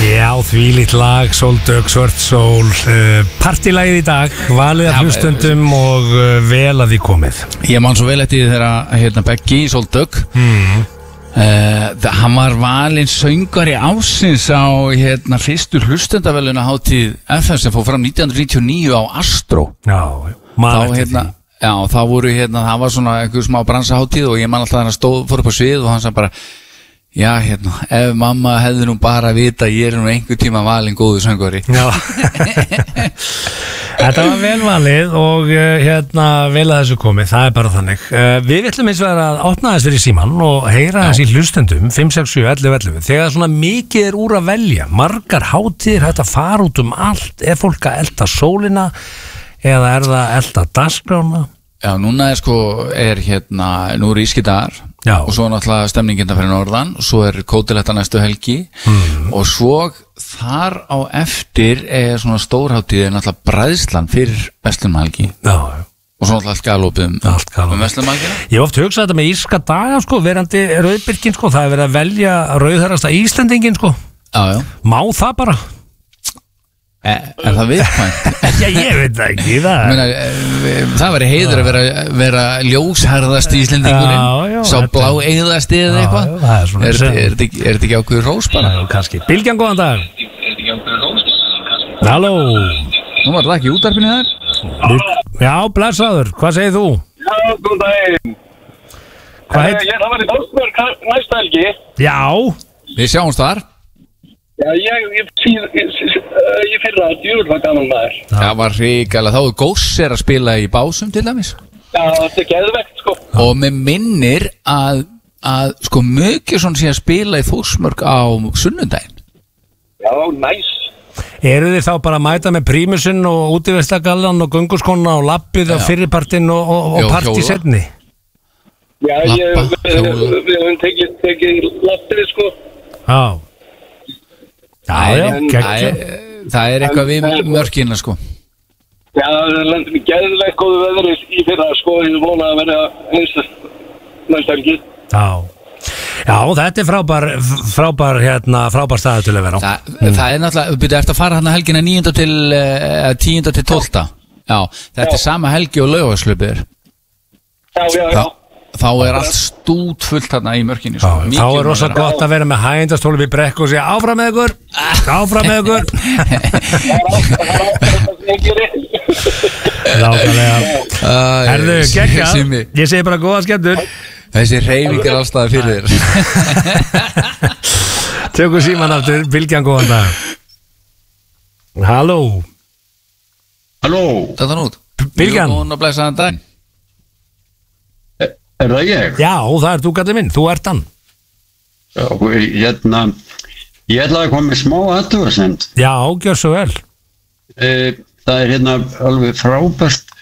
Já, þvílíkt lag, Sóldögg, Svört sól, partilagið í dag, valið af hlustundum og vel að því komið. Ég man svo vel eftir þegar Beggi Sóldögg hann var valinn söngari ásins á fyrstu hlustendaveluna hátíð FM sem fór fram 1999 á Astro. Já, maður eftir því. Já, þá voru það var svona einhver smá bransahátíð og ég man alltaf hann fór upp á svið og hann sagði bara já, ef mamma hefði nú bara vita ég nú einhver tíma valinn góðu söngari. Já. Þetta var vel valið og vel að þessu komið, það bara þannig. Við ætlum eins og að opna þess fyrir síman og heyra þess í hlustendum 5671111. Þegar svona mikið úr að velja, margar hátíðir hægt að fara út allt, fólk að elda sólina eða það elda dagskrána? Já, núna nú ískidagar og svo náttúrulega stemningin fyrir norðan og svo kótiletta næstu helgi og svo þar á eftir svona stórhátíð náttúrulega bræðslan fyrir verslunarhelgi og svo náttúrulega allt galopið verslunarhelgina. Ég oft hugsa þetta með írska daga verandi rauðbyrgin það verið að velja rauðharrasta Íslendingin Já. Má það bara? Er það viðkvæmt? Já, ég veit það ekki það væri heiður að vera ljósharðast í Íslendingurinn sá blá eigðast eða eitthvað er þetta ekki ákveður rós bara? Já, kannski. Bylgjan, góðan dag. Halló. Nú var það ekki útvarpinu þar? Já, blessaður, hvað segir þú? Já, góðan daginn. Það var í Þórsmörk næsta helgi. Já. Við sjáumst þar. Já, ég fyrra að djúrla gaman maður. Það var hrikalega, þá Góssir að spila í Básum til dæmis. Já, þetta geðvegt Og með minnir að Muggesson sé að spila í Þórsmörk á sunnudaginn. Já, næs. Eru þið þá bara að mæta með prímusinn og útivistagallan og gönguskona og lappið á fyrripartinn og partí setni? Já, við höfum tekið lappið Já. Það eitthvað við mörkina Já, það lendur í geðvegt góðu veðri í fyrra ég vona að vera næsta helgi. Já, þetta frábær staður til að vera á. Það náttúrulega, við byrjuðum eftir að fara helgina 9. til 10. til 12. Já, þetta sama helgi og Laugarvatnslöpið Já. Þá allt stút fullt í mörkinni þá rosa gott að vera með hægindastólum í brekku og segja áfram með ykkur Herðu, gekka ég segi bara góða skemmtur þessi hreyfing allstað fyrir þér tökum síman aftur, Bylgjan, góðan dag Halló Þetta er nút Bylgjan Góðan og blessaðan dag Er það ég? Já, það þú gæti minn, þú ert hann. Já, ég ætlaði að koma með smá athugasemd. Já, gjör svo vel. Það er alveg frábært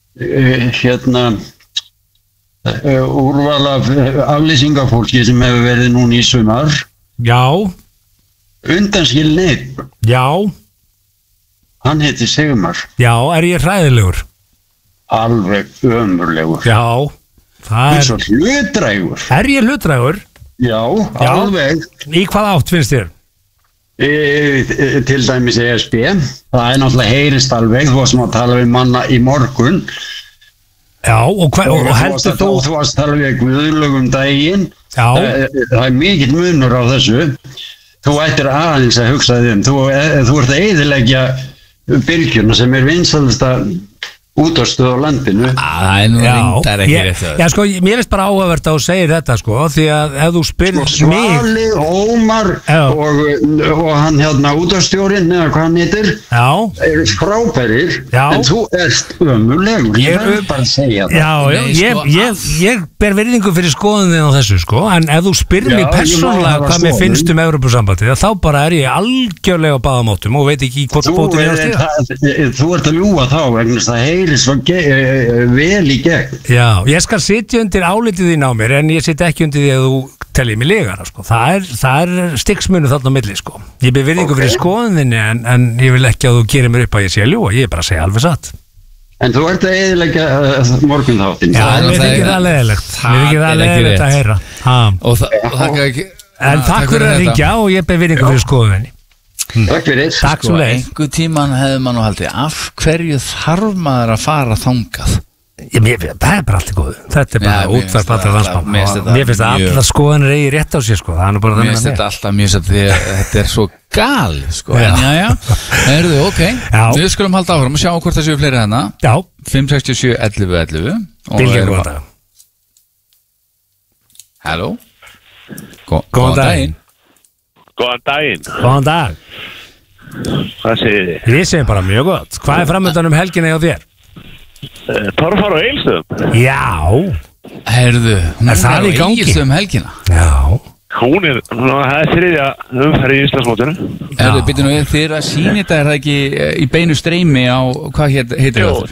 úrval af aflýsingafólki sem hefur verið núna í sumar. Já. Undanskilinn einn. Já. Hann heiti Sigmar. Já, er ég hræðilegur? Alveg ömurlegur. Já. Það er svo hlutdrægur. Er ég hlutdrægur? Já, alveg. Í hvað átt finnst þér? Til dæmis ESB. Það er náttúrulega heyrist alveg. Þú varst að tala við manna í morgun. Já, og heldur þú? Þú varst að tala við Guðlaug daginn. Já. Það er mikill munur á þessu. Þú ættir aðeins að hugsa þig Þú ert að eyðileggja Bylgjuna sem er vinsælasta útastöð á landinu. Það er nú reyndar ekki rétt. Já, mér finnst bara áhugavert að þú segir þetta, því að ef þú spyrir mig Svali, Ómar og hann útastjórinn eða hvað hann heitir eru frábærir en þú ert ömurlegur. Ég vil bara segja það. Ég ber virðingu fyrir skoðunni á þessu, en ef þú spyrir mig persónulega hvað mér finnst Evrópusambandið, þá bara er ég algjörlega á báðamáttum og veit ekki hvort bótið er á stíða. Þú ert að ljúga þá vegna það heyri svo vel í gegn. Já, ég skal sitja undir álitið þín á mér en ég sit ekki undir því að þú tellið mig legara, það er stigsmunur þarna á milli, Ég ber virðingu fyrir skoðunni en ég vil ekki að þú gerir mér upp að ég sé að ljúga, ég er bara að segja alveg satt. En þú ert að eyðileggja morgunþáttinn. Já, mér þykir það leiðilegt að heyra. En takk fyrir að ringja og ég ber virðingu fyrir skoðunni. Takk fyrir. Takk svo leið. Einhver tíman hefði maður nú haldið, af hverju þarf maður að fara þangað? Það er bara allt í góðu. Þetta er bara útvarp allra landsmann. Mér finnst að alla skoðanir eigi rétt á sér, sko. Mér finnst þetta alltaf mjög satt því að þetta er svo gal, sko. En já, heyrðu, ok. Við skulum halda áfram og sjá hvort það séu fleiri hana. Já. 567 11 11. Bylgjan, góðan dag. Halló. Góðan daginn. Góðan daginn. Góðan dag. Hvað segir þið? Við segjum bara mjög gott. Hvað er framöndan helginni hjá þér? Torfar á Egilsstöðum. Já. Heyrðu, hún er það í gangi? Egilsstöðum helgina. Já. Það er þriðja umferð í Íslandsmótinu. Heyrðu, byrju nú, þið að sýna þetta, er það ekki í beinu streymi á, hvað heitir það?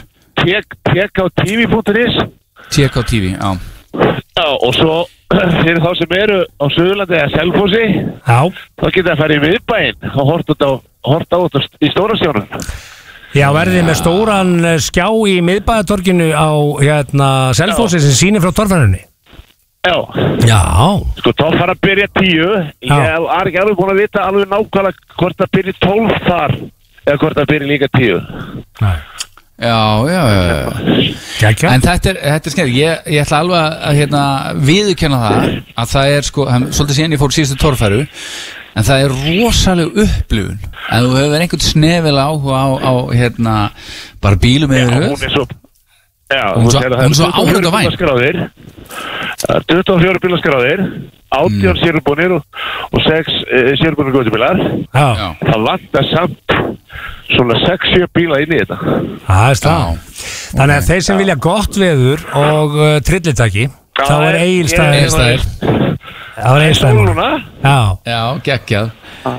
TKTV.is. TKTV, já. Já, og svo fyrir þá sem eru á Suðurlandi eða Selfossi, þá geta það að fara í miðbæinn og horta út í stóra stjónum. Já, verðið með stóran skjá í miðbæðatorginu á Selfossi sem sýnir frá torfærunni. Já. Sko, torfar að byrja 10. Ég er ekki alveg búin að vita alveg nákvæmlega hvort það byrja 12 þar eða hvort það byrja líka 10. Nei. Já. En þetta er skemmt. Ég ætla alveg að viðurkenna það er sko, svolítið síðan ég fór síðustu torfæru, en það er rosaleg upplifun. En þú hefur einhvern snefilega áhuga á bara bílum yfir höfuð. Hún er svo áhuga væn. 24 bílaskráðir, 18 sérbúnir og 6 sérbúnir góðsbílar. Það vantar samt svona 6-7 bíla inn í þetta. Það er stað. Þannig að þeir sem vilja gott veður og trillitaki, þá er Egilsstaðir. Það er Egilsstaðir. Já, geggjað.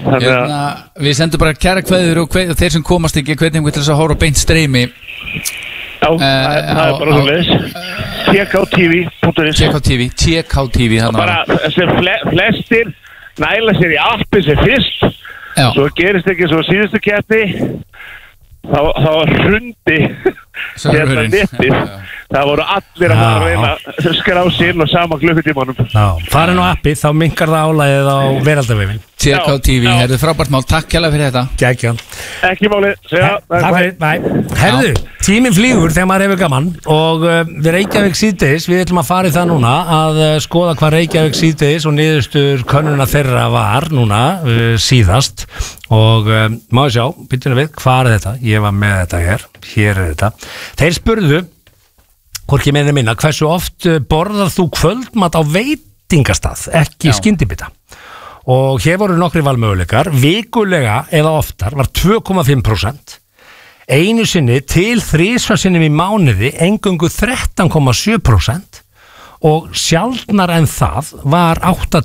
Við sendum bara kæra kveður og þeir sem komast ekki hvernig til þess að hóra beint streymi. Já, það er bara svo leiðis. TKTV.is. TKTV. Bara sem flestir næla sér í appi sem fyrst. Svo gerist ekki svo síðustu keppni. Það var hrundi nettið. Það voru allir að reyna að skrá sér og sama klukkutímanum. Farin á appi, þá minkar það álægið á veraldarvefin. TKTV, herðu frábært mál. Takk hérlega fyrir þetta. Gækjan. Ekki máli. Takk fyrir, bæ. Herðu, tíminn flýgur þegar maður hefur gaman og við Reykjavík síðdegis, við ætlum að fara í það núna að skoða hvað Reykjavík síðdegis og niðurstur könnuna þeirra var núna síðast og maður sjá, býtum við, hvað er þetta? Ég var með þetta hér er þetta. Þeir spurðu, hvorki meira minna, hversu oft borðar þú kvöldmat á veitingastað, ekki skyndibita? Og hér voru nokkri valmöguleikar, vikulega eða oftar var 2,5%, einu sinni til 3 sinnum í mánuði, eingöngu 13,7% og sjaldnar en það var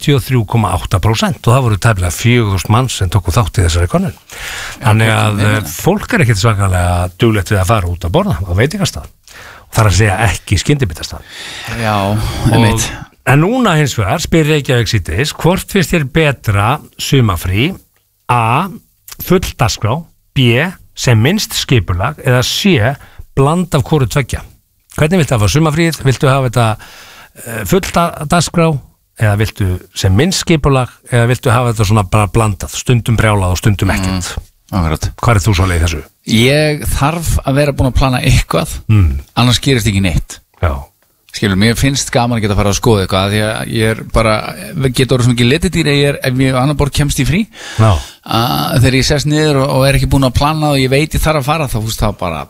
83,8% og það voru tæplega 4.000 manns sem tóku þátt í þessari könnun. Þannig að fólk er ekkert svakalega duglegt við að fara út að borða á veitingastað. Það er að segja ekki skyndibitastað. Já, einmitt. En núna hins vegar spyr Reykjavík síðdegis, hvort finnst þér betra sumafrí? A. Full dagskrá, B. Sem minnst skipulag eða C. Bland af hvoru tveggja. Hvernig viltu hafa sumafríð? Viltu hafa þetta full dagskrá eða viltu sem minnst skipulag eða viltu hafa þetta svona bara blandað, stundum brjálað og stundum ekkert? Hvað er þú svo leið þessu? Ég þarf að vera búin að plana eitthvað, annars gerist ekki neitt. Já. Skilur, mér finnst gaman að geta að fara að skoða eitthvað því að ég er bara, geta orðið svo mikið letidýr ef ég annar borð kemst í frí þegar ég sest niður og er ekki búin að plana og ég veit ég þarf að fara þá bara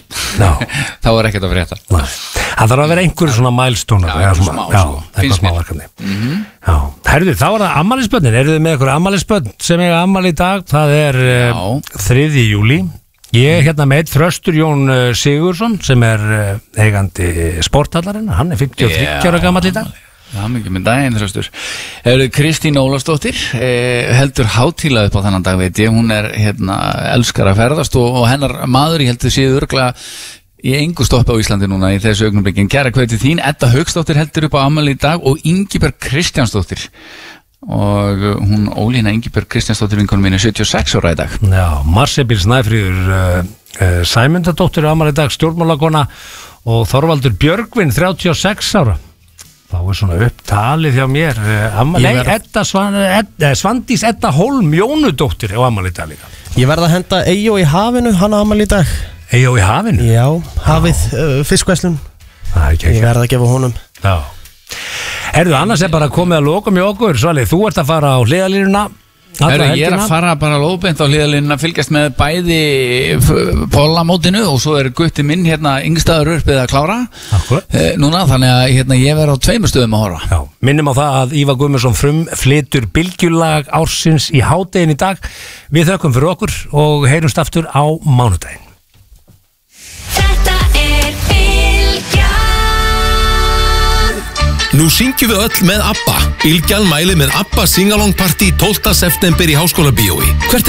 þá er ekkert að frétta. Það þarf að vera einhverju svona mælstónar eitthvað smá verkefni. Herðu, þá er það afmælisbörnin. Eru þið með einhverju afmælisbörn sem eiga afmæli í dag? Það er 3. júlí. Ég er hérna með Þröstur Jón Sigursson sem er eigandi sporthallarinn, hann er 53 ára gamall í dag. Það er mikið með daginn, Þröstur. Kristín Ólafsdóttir heldur hátíðlega upp á þennan dag, veit ég. Hún er elskar að ferðast og hennar maður, ég heldur séu örglega í engu stoppi á Íslandi núna í þessu augnablikkin. Kæra kveðið þín, Edda Hauksdóttir heldur upp á afmæli í dag og Ingibjörg Kristjánsdóttir. Og hún Ólína Ingibjörg Kristjánsdóttir vinkonum mín er 76 ára í dag. Já, Marsebíl Snæfríður Sæmundadóttir er afmæli í dag, stjórnmálakona og Þorvaldur Björgvin 36 ára. Þá er svona upptalið hjá mér Svandís Edda Hólm Jónudóttir á afmæli í dag líka. Ég verð að henda Eyjó í hafinu, hann á afmæli í dag. Eyjó í hafinu? Já, hafið, fiskverslun. Ég verð að gefa honum. Já. Herðu, annars bara komið að lokum í okkur. Svali, þú ert að fara á hliðalínuna. Ég er að fara bara lóðbeint á hliðalínuna, fylgjast með bæði pólamótinu og svo Gutti minn yngstaður uppið að klára núna, þannig að ég verð á 2 stöðum að horfa. Já, minnum á það að Ívar Guðmundsson flytur bylgjulag ársins í hádegin í dag. Við þökkum fyrir okkur og heyrumst aftur á mánudaginn. Nú syngjum við öll með ABBA. Bylgjan mælir með ABBA Singalong Party 12. september í Háskólabíói. Hvert